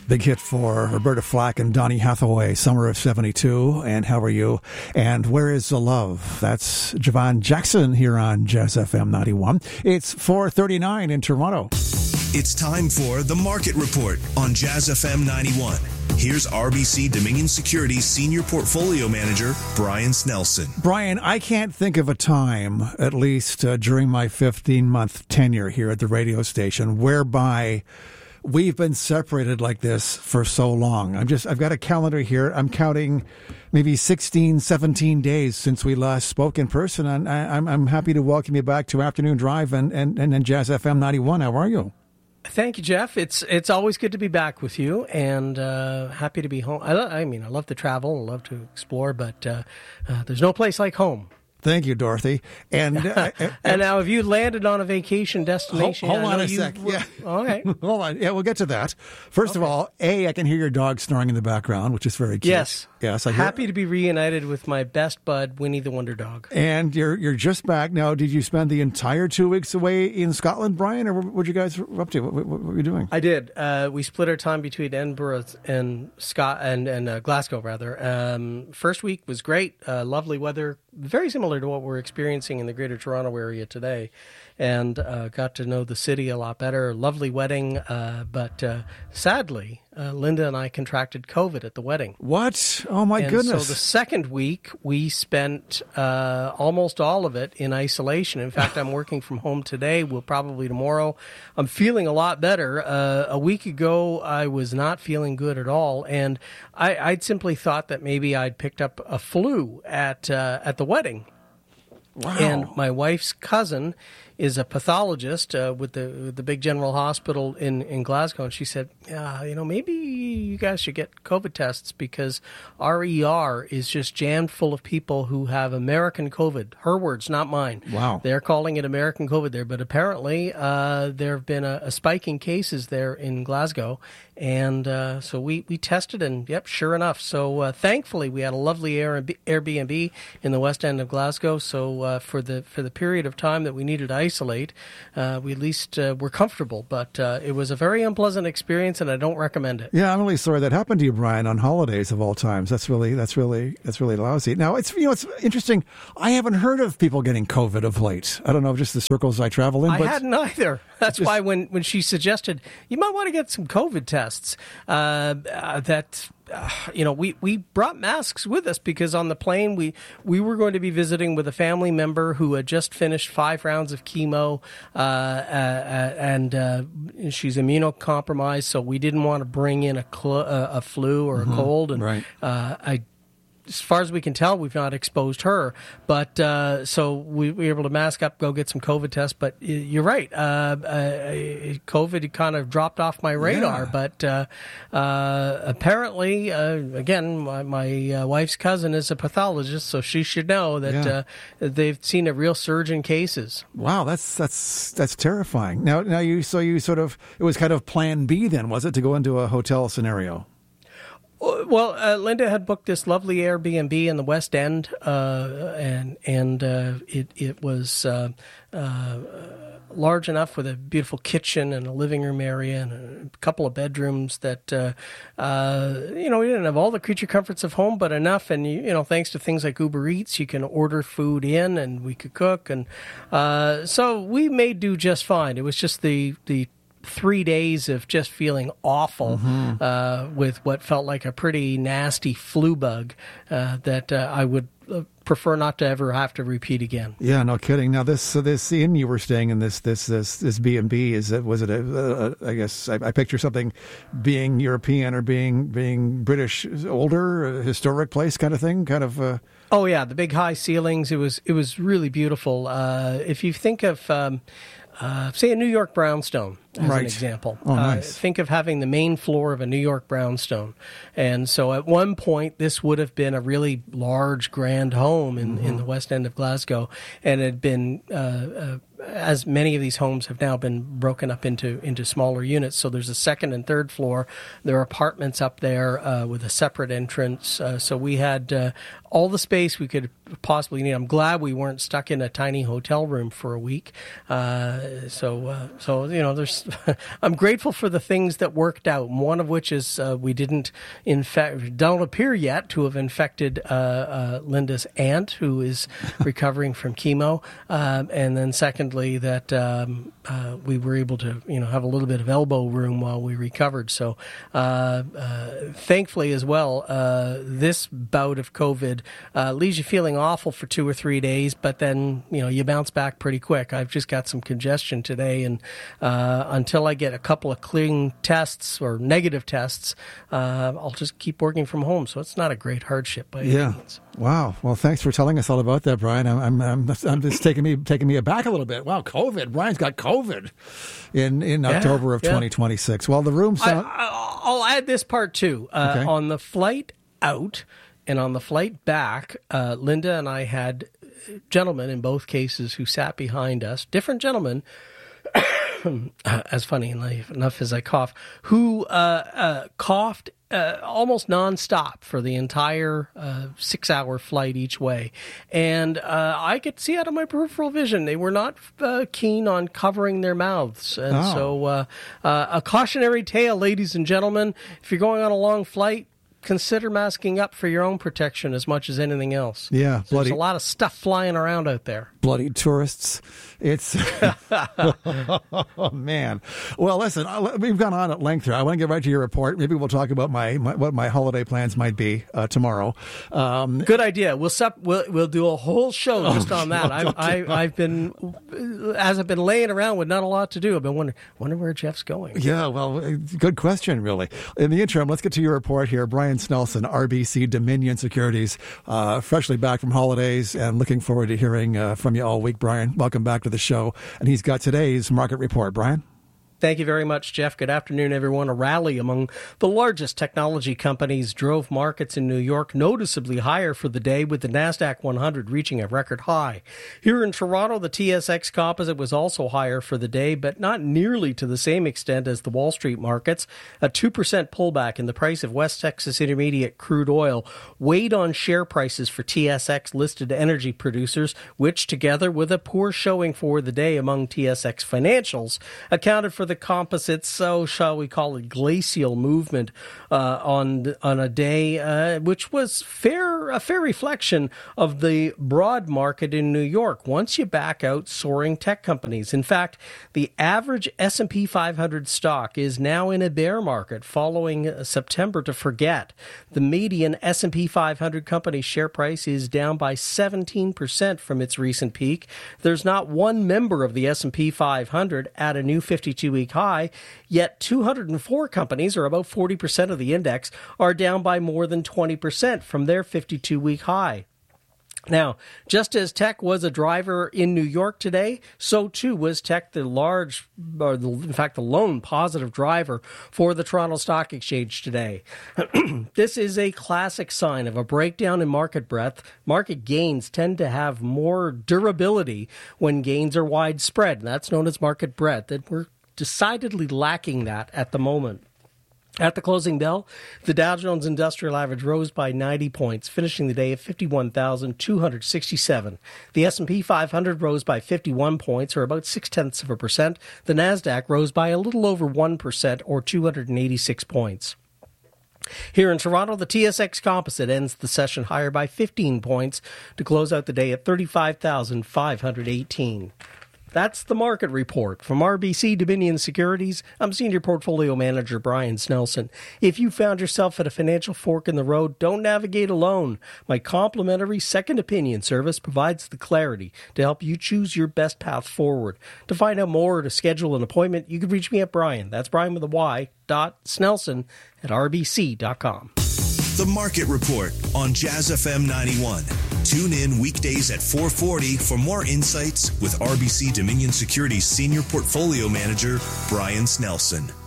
Big hit for Roberta Flack and Donny Hathaway, Summer of 72. And How Are You? And Where Is the Love? That's Javon Jackson here on Jazz FM 91. It's 4:39 in Toronto. It's time for The Market Report on Jazz FM 91. Here's RBC Dominion Securities Senior Portfolio Manager, Brian Snelson. Brian, I can't think of a time, at least during my 15-month tenure here at the radio station, whereby we've been separated like this for so long. I've got a calendar here. I'm counting maybe 16, 17 days since we last spoke in person. And I'm happy to welcome you back to Afternoon Drive and Jazz FM 91. How are you? Thank you, Jeff. It's always good to be back with you, and happy to be home. I love to travel and love to explore, but there's no place like home. Thank you, Dorothy. And and now, have you landed on a vacation destination? Hold on a sec. Yeah. All right. Hold on. Yeah, we'll get to that. First of all, I can hear your dog snoring in the background, which is very cute. Yes. Yes. Happy to be reunited with my best bud, Winnie the Wonder Dog. And you're just back now. Did you spend the entire 2 weeks away in Scotland, Brian, or what you guys up to? What were you doing? I did. We split our time between Edinburgh and Glasgow, rather. First week was great. Lovely weather, very similar to what we're experiencing in the Greater Toronto area today, and got to know the city a lot better. Lovely wedding, but sadly, Linda and I contracted COVID at the wedding. What? Oh, my goodness. So the second week, we spent almost all of it in isolation. In fact, I'm working from home today. We'll probably tomorrow. I'm feeling a lot better. A week ago, I was not feeling good at all, and I'd simply thought that maybe I'd picked up a flu at the wedding. Wow. And my wife's cousin is a pathologist with the big general hospital in Glasgow, and she said, maybe you guys should get COVID tests because our ER is just jammed full of people who have American COVID. Her words, not mine. Wow. They're calling it American COVID there, but apparently there have been a spike in cases there in Glasgow, and so we tested, and yep, sure enough. So thankfully, we had a lovely Airbnb in the West End of Glasgow. So for the period of time that we needed to isolate, we at least were comfortable. But it was a very unpleasant experience, and I don't recommend it. Yeah, I'm really sorry that happened to you, Brian, on holidays of all times. That's really lousy. Now it's interesting. I haven't heard of people getting COVID of late. I don't know, just the circles I travel in. I hadn't either. That's why when she suggested you might want to get some COVID tests, we brought masks with us because on the plane we were going to be visiting with a family member who had just finished 5 rounds of chemo, and she's immunocompromised, so we didn't want to bring in a flu or a cold. And right. As far as we can tell, we've not exposed her, but so we were able to mask up, go get some COVID tests. But you're right, COVID kind of dropped off my radar. Yeah. But apparently, again, my wife's cousin is a pathologist, so she should know that they've seen a real surge in cases. Wow, that's terrifying. Now you sort of, it was kind of Plan B then, was it, to go into a hotel scenario? Well, Linda had booked this lovely Airbnb in the West End, and it was large enough with a beautiful kitchen and a living room area and a couple of bedrooms that we didn't have all the creature comforts of home, but enough. And thanks to things like Uber Eats, you can order food in, and we could cook, and so we made do just fine. It was just the 3 days of just feeling awful with what felt like a pretty nasty flu bug that I would prefer not to ever have to repeat again. Yeah, no kidding. Now this inn you were staying in, this B&B, was it I guess I picture something being European or being British, older, historic place kind of thing, kind of. Oh yeah, the big high ceilings. It was really beautiful. If you think of say a New York brownstone as an example. Oh, nice. Think of having the main floor of a New York brownstone. And so at one point, this would have been a really large, grand home in the West End of Glasgow. And it had been, as many of these homes have now been broken up into smaller units. So there's a second and third floor. There are apartments up there with a separate entrance. So we had all the space we could possibly need. I'm glad we weren't stuck in a tiny hotel room for a week. So there's I'm grateful for the things that worked out. One of which is we don't appear yet to have infected Linda's aunt, who is recovering from chemo, and then secondly that we were able to have a little bit of elbow room while we recovered. So thankfully as well, this bout of COVID leaves you feeling awful for 2 or 3 days, but then you bounce back pretty quick. I've just got some congestion today, and until I get a couple of clean tests or negative tests, I'll just keep working from home. So it's not a great hardship by any means. Wow. Well, thanks for telling us all about that, Brian. I'm just taking me aback a little bit. Wow, COVID. Brian's got COVID in October of 2026. Well, the room sound. I'll add this part too. Okay. On the flight out and on the flight back, Linda and I had gentlemen in both cases who sat behind us, different gentlemen, as funny enough as I cough, who coughed almost nonstop for the entire 6-hour flight each way. And I could see out of my peripheral vision, they were not keen on covering their mouths. And so a cautionary tale, ladies and gentlemen, if you're going on a long flight, consider masking up for your own protection as much as anything else. Yeah, there's a lot of stuff flying around out there. Bloody tourists. It's oh man. Well, listen, we've gone on at length here. I want to get right to your report. Maybe we'll talk about what my holiday plans might be tomorrow. Good idea. We'll do a whole show just on that. I've been laying around with not a lot to do. I've been wondering where Jeff's going. Yeah, well, good question, really. In the interim, let's get to your report here. Brian Snelson, RBC Dominion Securities, freshly back from holidays and looking forward to hearing from you all week. Brian, welcome back to the show. And he's got today's market report. Brian? Thank you very much, Jeff. Good afternoon, everyone. A rally among the largest technology companies drove markets in New York noticeably higher for the day, with the NASDAQ 100 reaching a record high. Here in Toronto, the TSX Composite was also higher for the day, but not nearly to the same extent as the Wall Street markets. A 2% pullback in the price of West Texas Intermediate crude oil weighed on share prices for TSX-listed energy producers, which, together with a poor showing for the day among TSX financials, accounted for the composites, so shall we call it, glacial movement on a day which was a fair reflection of the broad market in New York once you back out soaring tech companies. In fact, the average S&P 500 stock is now in a bear market following September to forget. The median S&P 500 company share price is down by 17% from its recent peak. There's not one member of the S&P 500 at a new 52-week high, yet 204 companies, or about 40% of the index, are down by more than 20% from their 52-week high. Now, just as tech was a driver in New York today, so too was tech the lone positive driver for the Toronto Stock Exchange today. This is a classic sign of a breakdown in market breadth. Market gains tend to have more durability when gains are widespread, and that's known as market breadth. And we're decidedly lacking that at the moment. At the closing bell, the Dow Jones Industrial Average rose by 90 points, finishing the day at 51,267. The S&P 500 rose by 51 points, or about 0.6%. The NASDAQ rose by a little over 1%, or 286 points. Here in Toronto, the TSX Composite ends the session higher by 15 points to close out the day at 35,518. That's the market report. From RBC Dominion Securities, I'm Senior Portfolio Manager Brian Snelson. If you found yourself at a financial fork in the road, don't navigate alone. My complimentary second opinion service provides the clarity to help you choose your best path forward. To find out more or to schedule an appointment, you can reach me at Brian. That's Brian with a Y, Snelson at rbc.com. The Market Report on Jazz FM 91. Tune in weekdays at 4:40 for more insights with RBC Dominion Securities Senior Portfolio Manager Brian Snelson.